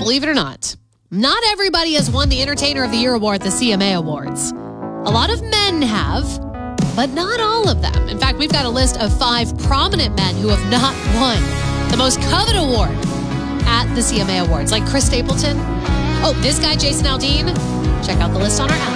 believe it or not, not everybody has won the Entertainer of the Year award at the CMA Awards. A lot of men have, but not all of them. In fact, we've got a list of 5 prominent men who have not won the most coveted award at the CMA Awards, like Chris Stapleton. Oh, this guy, Jason Aldean. Check out the list on our app.